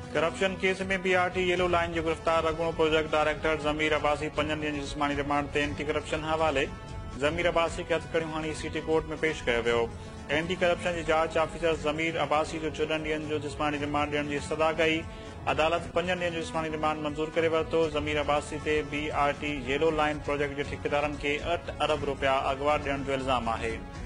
Corruption case में BRT yellow line जो गिरफ्तार अॻूणो प्रोजेक्ट डायरेक्टर ज़मीर अब्बासी 5 ॾींहनि जी जिस्मानी रिमांड ते एंटी करप्शन हवाले। ज़मीर अब्बासी खे हथकड़ियूं हणी सिटी कोर्ट में पेश कयो वियो। एंटी करप्शन जी जांच ऑफिसर ज़मीर अब्बासी जो 14 ॾींहनि जो जिस्मानी रिमांड ॾियण जी सदा कई। अदालत 5 ॾींहनि जो जिस्मानी रिमांड मंज़ूर करे वरितो। ज़मीर अब्बासी ते बीआरटी येलो लाइन प्रोजेक्ट जे ठेकेदारनि खे 8 अरब रुपया अॻुवाट ॾियण जो इल्ज़ाम आहे।